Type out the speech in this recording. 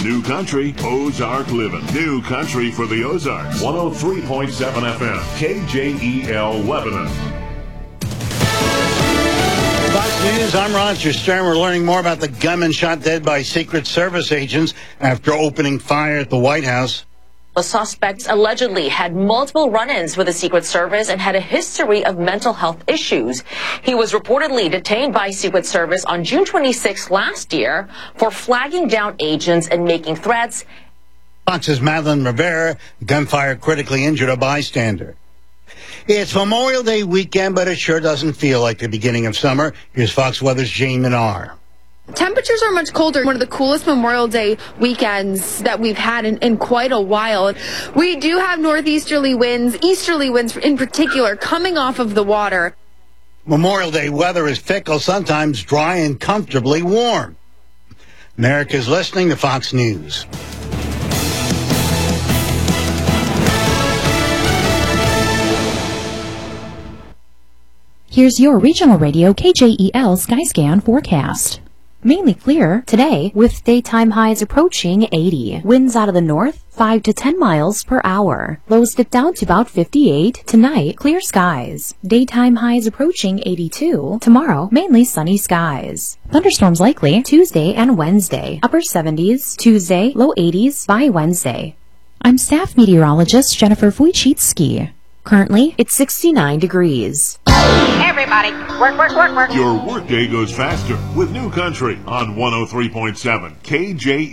New Country, Ozark Living. New Country for the Ozarks. 103.7 FM, KJEL Lebanon. Fox News, I'm Roger Stern. We're learning more about the gunman shot dead by Secret Service agents after opening fire at the White House. The suspects allegedly had multiple run-ins with the Secret Service and had a history of mental health issues. He was reportedly detained by Secret Service on June 26 last year for flagging down agents and making threats. Fox's Madeline Rivera, gunfire critically injured a bystander. It's Memorial Day weekend, but it sure doesn't feel like the beginning of summer. Here's Fox Weather's Jane Menard. Temperatures are much colder. One of the coolest Memorial Day weekends that we've had in quite a while. We do have northeasterly winds, easterly winds in particular, coming off of the water. Memorial Day weather is fickle, sometimes dry and comfortably warm. America's listening to Fox News. Here's your regional radio KJEL Skyscan forecast. Mainly clear today with daytime highs approaching 80. Winds out of the north 5 to 10 miles per hour. Lows dip down to about 58. Tonight, clear skies. Daytime highs approaching 82. Tomorrow, mainly sunny skies. Thunderstorms likely Tuesday and Wednesday. Upper 70s. Tuesday, low 80s by Wednesday. I'm staff meteorologist Jennifer Wojcicki. Currently, it's 69 degrees. Everybody, work. Your workday goes faster with New Country on 103.7 KJE.